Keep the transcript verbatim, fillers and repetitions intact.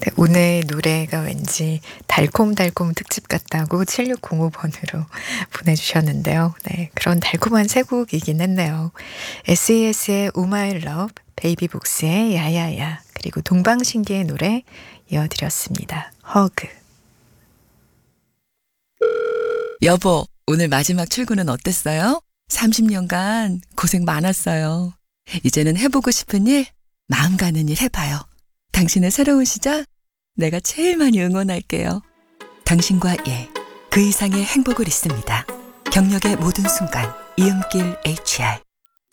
오늘 노래가 왠지 달콤달콤 특집 같다고 칠육공오 번으로 보내주셨는데요. 네, 그런 달콤한 세 곡이긴 했네요. 에스이에스의 Oh My Love, 베이비복스의 야야야, 그리고 동방신기의 노래 이어드렸습니다. 허그. 여보, 오늘 마지막 출근은 어땠어요? 삼십 년간 고생 많았어요. 이제는 해보고 싶은 일, 마음 가는 일 해봐요. 당신의 새로운 시작, 내가 제일 많이 응원할게요. 당신과 일, 그 이상의 행복을 있습니다. 경력의 모든 순간, 이음길 에이치알.